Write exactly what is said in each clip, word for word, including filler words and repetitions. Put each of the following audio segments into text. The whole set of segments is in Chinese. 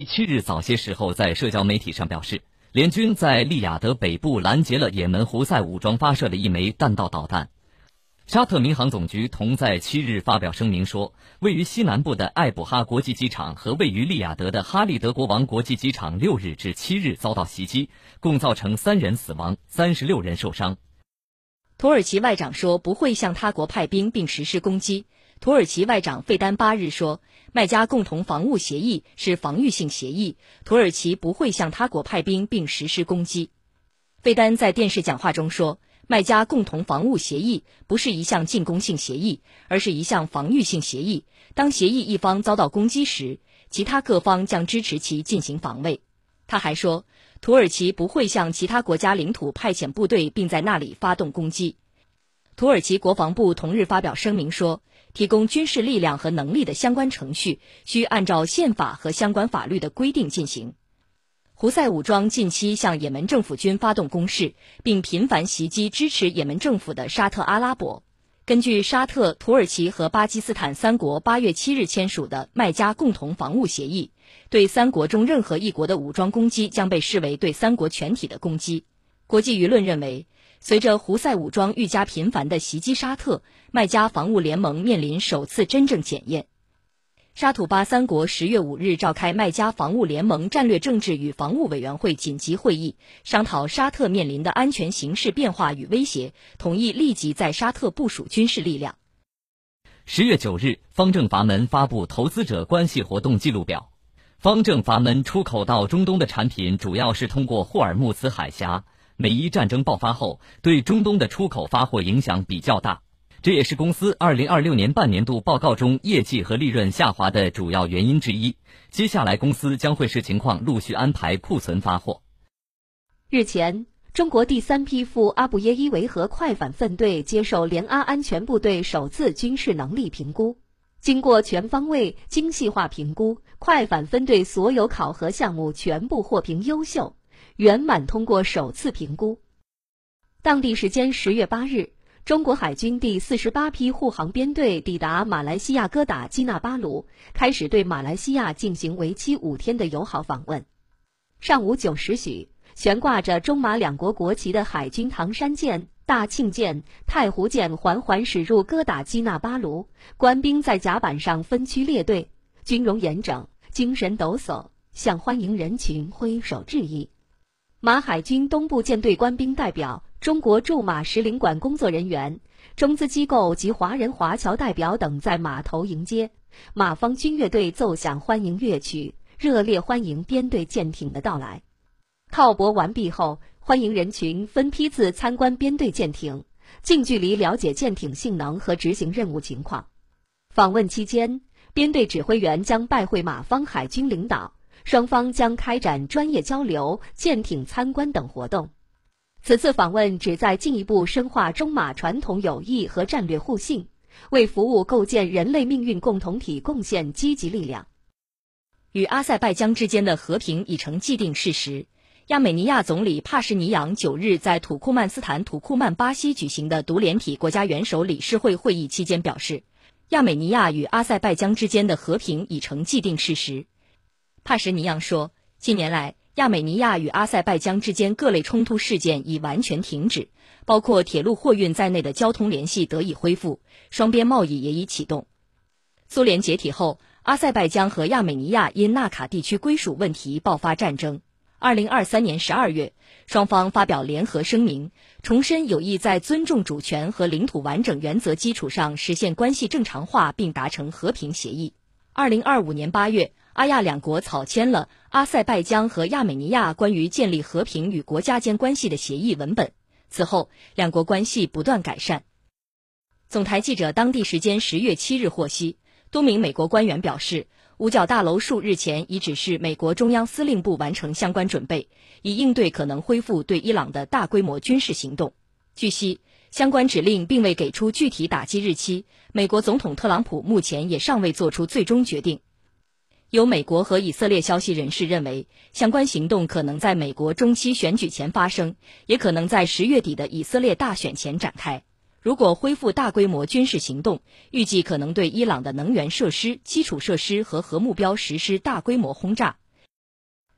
七日早些时候在社交媒体上表示，联军在利雅得北部拦截了也门胡塞武装发射的一枚弹道导弹。沙特民航总局同在七日发表声明说，位于西南部的艾卜哈国际机场和位于利雅得的哈利德国王国际机场六日至七日遭到袭击，共造成三人死亡，三十六人受伤。 土耳其外长说不会向他国派兵并实施攻击。土耳其外长费丹八日说，麦加共同防务协议是防御性协议，土耳其不会向他国派兵并实施攻击。费丹在电视讲话中说，麦加共同防务协议不是一项进攻性协议，而是一项防御性协议。当协议一方遭到攻击时，其他各方将支持其进行防卫。他还说，土耳其不会向其他国家领土派遣部队并在那里发动攻击。土耳其国防部同日发表声明说，提供军事力量和能力的相关程序需按照宪法和相关法律的规定进行。胡塞武装近期向也门政府军发动攻势，并频繁袭击支持也门政府的沙特阿拉伯。根据沙特、土耳其和巴基斯坦三国八月七日签署的麦加共同防务协议，对三国中任何一国的武装攻击将被视为对三国全体的攻击。国际舆论认为，随着胡塞武装愈加频繁地袭击沙特，麦加防务联盟面临首次真正检验。沙土巴三国十月五日召开麦加防务联盟战略政治与防务委员会紧急会议，商讨沙特面临的安全形势变化与威胁，同意立即在沙特部署军事力量。 十月九日，方正阀门发布投资者关系活动记录表。方正阀门出口到中东的产品主要是通过霍尔木兹海峡，美伊战争爆发后，对中东的出口发货影响比较大。这也是公司二零二六年半年度报告中业绩和利润下滑的主要原因之一。接下来公司将会视情况陆续安排库存发货。 日前，中国第三批赴阿布耶伊维和快反分队接受联阿安全部队首次军事能力评估。经过全方位、精细化评估，快反分队所有考核项目全部获评优秀，圆满通过首次评估。当地时间十月八日，中国海军第四十八批护航编队抵达马来西亚哥打基纳巴鲁，开始对马来西亚进行为期五天的友好访问。上午九时许，悬挂着中马两国国旗的海军唐山舰、大庆舰、太湖舰缓缓驶入哥打基纳巴鲁，官兵在甲板上分区列队，军容严整，精神抖擞，向欢迎人群挥手致意。马海军东部舰队官兵代表、中国驻马使领馆工作人员、中资机构及华人华侨代表等在码头迎接，马方军乐队奏响欢迎乐曲，热烈欢迎编队舰艇的到来。靠泊完毕后，欢迎人群分批次参观编队舰艇，近距离了解舰艇性能和执行任务情况。访问期间，编队指挥员将拜会马方海军领导，双方将开展专业交流、舰艇参观等活动。此次访问旨在进一步深化中马传统友谊和战略互信，为服务构建人类命运共同体贡献积极力量。 与阿塞拜疆之间的和平已成既定事实。亚美尼亚总理帕什尼扬九日在土库曼斯坦土库曼巴西举行的独联体国家元首理事会会议期间表示，亚美尼亚与阿塞拜疆之间的和平已成既定事实。帕什尼扬说，近年来亚美尼亚与阿塞拜疆之间各类冲突事件已完全停止，包括铁路货运在内的交通联系得以恢复，双边贸易也已启动。苏联解体后，阿塞拜疆和亚美尼亚因纳卡地区归属问题爆发战争。二零二三年十二月，双方发表联合声明，重申有意在尊重主权和领土完整原则基础上实现关系正常化，并达成和平协议。二零二五年八月，阿亚两国草签了阿塞拜疆和亚美尼亚关于建立和平与国家间关系的协议文本。此后，两国关系不断改善。总台记者当地时间十月七日获悉，多名美国官员表示，五角大楼数日前已指示美国中央司令部完成相关准备，以应对可能恢复对伊朗的大规模军事行动。据悉，相关指令并未给出具体打击日期，美国总统特朗普目前也尚未做出最终决定。有美国和以色列消息人士认为，相关行动可能在美国中期选举前发生，也可能在十月底的以色列大选前展开。如果恢复大规模军事行动，预计可能对伊朗的能源设施、基础设施和核目标实施大规模轰炸。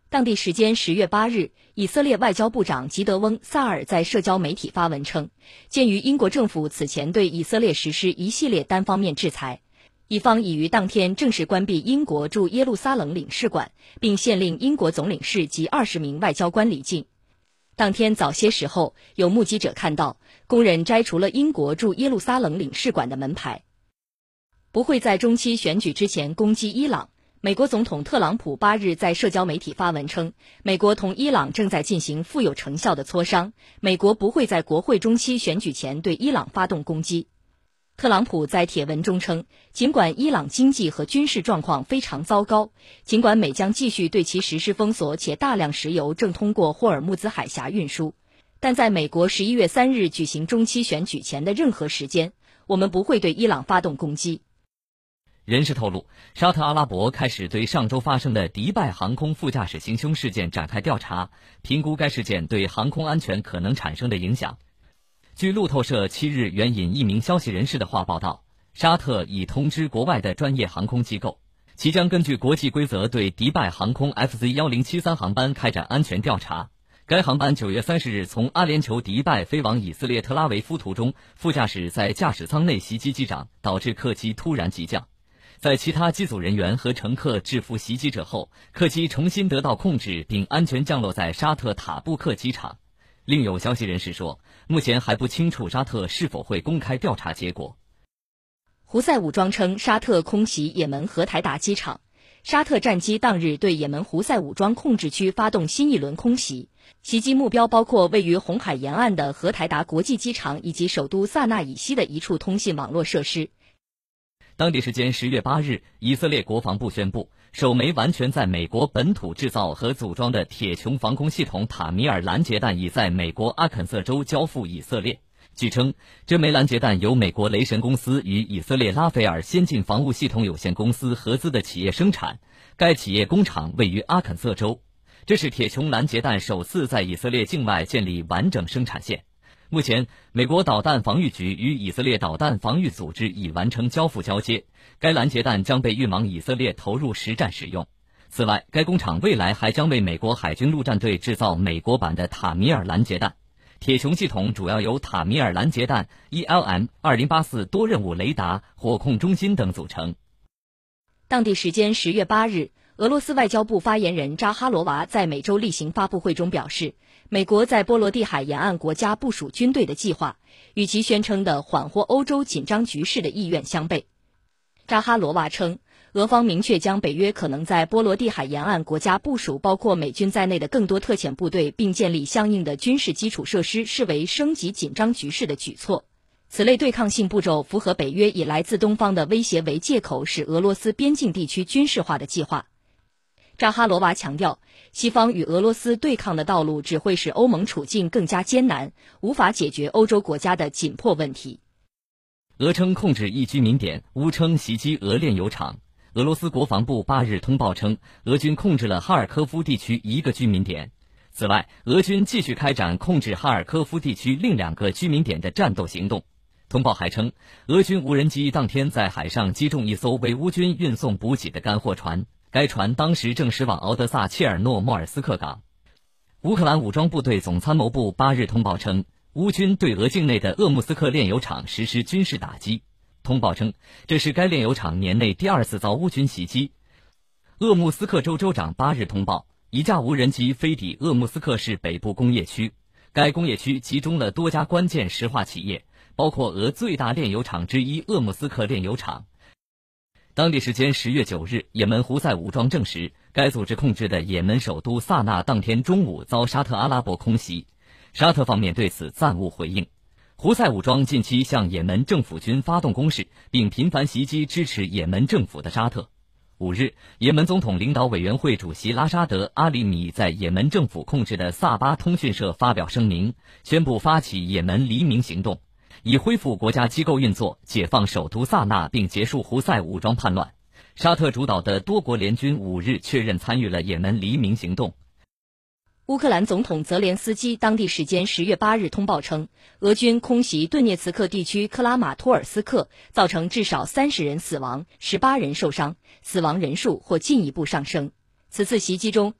当地时间十月八日，以色列外交部长吉德翁·萨尔在社交媒体发文称，鉴于英国政府此前对以色列实施一系列单方面制裁，以方已于当天正式关闭英国驻耶路撒冷领事馆，并限令英国总领事及二十名外交官离境。当天早些时候，有目击者看到工人摘除了英国驻耶路撒冷领事馆的门牌。不会在中期选举之前攻击伊朗。美国总统特朗普八日在社交媒体发文称，美国同伊朗正在进行富有成效的磋商，美国不会在国会中期选举前对伊朗发动攻击。特朗普在帖文中称，尽管伊朗经济和军事状况非常糟糕，尽管美将继续对其实施封锁，且大量石油正通过霍尔木兹海峡运输，但在美国十一月三日举行中期选举前的任何时间，我们不会对伊朗发动攻击。 人士透露，沙特阿拉伯开始对上周发生的迪拜航空副驾驶行凶事件展开调查，评估该事件对航空安全可能产生的影响。据路透社七日援引一名消息人士的话报道，沙特已通知国外的专业航空机构，其将根据国际规则对迪拜航空 F Z 一零七三航班开展安全调查。该航班九月三十日从阿联酋迪拜飞往以色列特拉维夫途中，副驾驶在驾驶舱内袭击机长，导致客机突然急降。在其他机组人员和乘客制服袭击者后，客机重新得到控制并安全降落在沙特塔布克机场。另有消息人士说，目前还不清楚沙特是否会公开调查结果。 胡塞武装称沙特空袭也门荷台达机场。沙特战机当日对也门胡塞武装控制区发动新一轮空袭，袭击目标包括位于红海沿岸的荷台达国际机场以及首都萨那以西的一处通信网络设施。 当地时间十月八日，以色列国防部宣布，首枚完全在美国本土制造和组装的铁穹防空系统塔米尔拦截弹已在美国阿肯色州交付以色列。据称，这枚拦截弹由美国雷神公司与以色列拉斐尔先进防务系统有限公司合资的企业生产，该企业工厂位于阿肯色州。这是铁穹拦截弹首次在以色列境外建立完整生产线。目前，美国导弹防御局与以色列导弹防御组织已完成交付交接，该拦截弹将被运往以色列投入实战使用。此外，该工厂未来还将为美国海军陆战队制造美国版的塔米尔拦截弹。铁穹系统主要由塔米尔拦截弹、E L M 二零八四多任务雷达、火控中心等组成。 当地时间十月八日，俄罗斯外交部发言人扎哈罗娃在美洲例行发布会中表示，美国在波罗的海沿岸国家部署军队的计划，与其宣称的缓和欧洲紧张局势的意愿相悖。扎哈罗娃称，俄方明确将北约可能在波罗的海沿岸国家部署包括美军在内的更多特遣部队，并建立相应的军事基础设施，视为升级紧张局势的举措。此类对抗性步骤符合北约以来自东方的威胁为借口使俄罗斯边境地区军事化的计划。扎哈罗娃强调，西方与俄罗斯对抗的道路只会使欧盟处境更加艰难，无法解决欧洲国家的紧迫问题。 俄称控制一居民点，乌称袭击俄炼油厂。俄罗斯国防部八日通报称，俄军控制了哈尔科夫地区一个居民点。此外，俄军继续开展控制哈尔科夫地区另两个居民点的战斗行动。通报还称，俄军无人机当天在海上击中一艘为乌军运送补给的干货船。该船当时正驶往敖德萨切尔诺莫尔斯克港。乌克兰武装部队总参谋部八日通报称，乌军对俄境内的鄂木斯克炼油厂实施军事打击。通报称，这是该炼油厂年内第二次遭乌军袭击。鄂木斯克州州长八日通报，一架无人机飞抵鄂木斯克市北部工业区，该工业区集中了多家关键石化企业，包括俄最大炼油厂之一鄂木斯克炼油厂。当地时间十月九日，也门胡塞武装证实，该组织控制的也门首都萨那当天中午遭沙特阿拉伯空袭，沙特方面对此暂无回应。胡塞武装近期向也门政府军发动攻势，并频繁袭击支持也门政府的沙特。五日，也门总统领导委员会主席拉沙德·阿里米在也门政府控制的萨巴通讯社发表声明，宣布发起也门黎明行动，以恢复国家机构运作，解放首都萨那，并结束胡塞武装叛乱。沙特主导的多国联军五日确认参与了也门黎明行动。 乌克兰总统泽连斯基当地时间十月八日通报称，俄军空袭顿涅茨克地区克拉马托尔斯克，造成至少三十人死亡，十八人受伤，死亡人数或进一步上升。此次袭击中，